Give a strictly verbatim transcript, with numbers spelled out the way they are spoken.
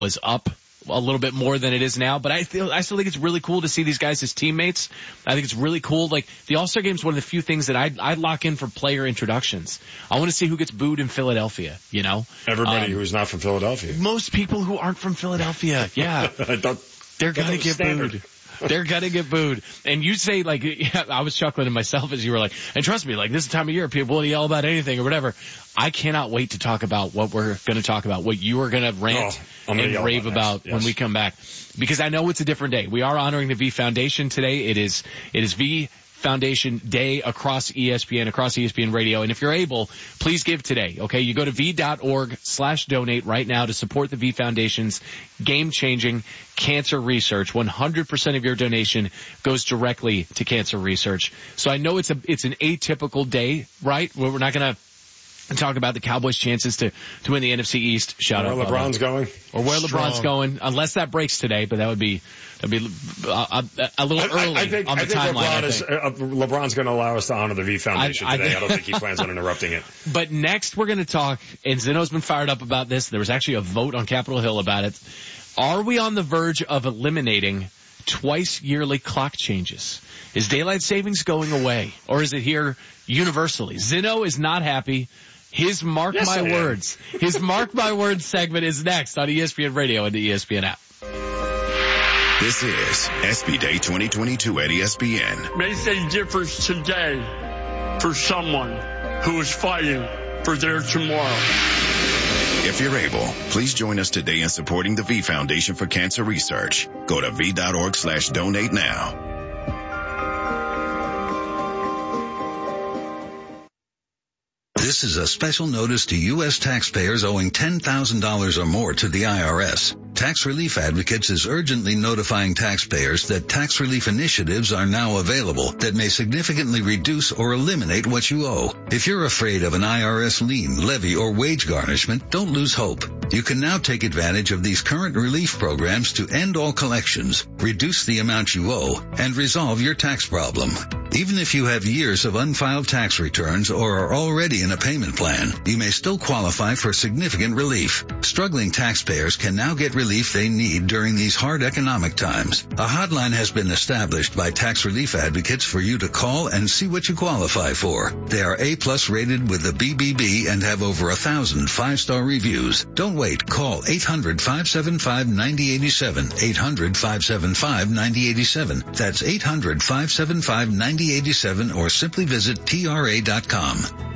was up a little bit more than it is now, but I feel, I still think it's really cool to see these guys as teammates. I think it's really cool. Like, the All-Star Game is one of the few things that I'd, I'd lock in for player introductions. I want to see who gets booed in Philadelphia, you know? Everybody um, who's not from Philadelphia. Most people who aren't from Philadelphia, yeah. I thought, They're gonna get standard. booed. They're gonna get booed. And you say, like, yeah, I was chuckling to myself as you were like, and trust me, like, this is the time of year people will yell about anything or whatever. I cannot wait to talk about what we're gonna talk about, what you are gonna rant oh, gonna and rave about, about yes. when we come back. Because I know it's a different day. We are honoring the V Foundation today. It is, it is V Foundation Day across E S P N, across E S P N Radio. And if you're able, please give today, okay? You go to v.org slash donate right now to support the V Foundation's game-changing cancer research. one hundred percent of your donation goes directly to cancer research. So I know it's a, it's an atypical day, right? Where we're not gonna talk about the Cowboys' chances to, to win the N F C East. Shout out. Where LeBron's going. Or where Strong. LeBron's going, unless that breaks today, but that would be, that'd be a, a, a little early I, I think, on the I think timeline. LeBron I is, think. uh, LeBron's going to allow us to honor the V Foundation I, I, today. I don't think he plans on interrupting it. But next we're going to talk, and Zeno's been fired up about this. There was actually a vote on Capitol Hill about it. Are we on the verge of eliminating twice yearly clock changes? Is daylight savings going away, or is it here universally? Zeno is not happy. His Mark Yes, My I am. Words. His Mark My Words segment is next on E S P N Radio and the E S P N app. This is S B Day twenty twenty-two at E S P N. Makes a difference today for someone who is fighting for their tomorrow. If you're able, please join us today in supporting the V Foundation for Cancer Research. Go to v.org slash donate now. This is a special notice to U S taxpayers owing ten thousand dollars or more to the I R S. Tax Relief Advocates is urgently notifying taxpayers that tax relief initiatives are now available that may significantly reduce or eliminate what you owe. If you're afraid of an I R S lien, levy, or wage garnishment, don't lose hope. You can now take advantage of these current relief programs to end all collections, reduce the amount you owe, and resolve your tax problem. Even if you have years of unfiled tax returns or are already in a payment plan, you may still qualify for significant relief. Struggling taxpayers can now get relief they need during these hard economic times. A hotline has been established by Tax Relief Advocates for you to call and see what you qualify for. They are A-plus rated with the B B B and have over a thousand five-star reviews. Don't wait. Call eight hundred, five seven five, nine zero eight seven. eight hundred, five seven five, nine zero eight seven. That's eight hundred, five seven five, nine zero eight seven or simply visit T R A dot com.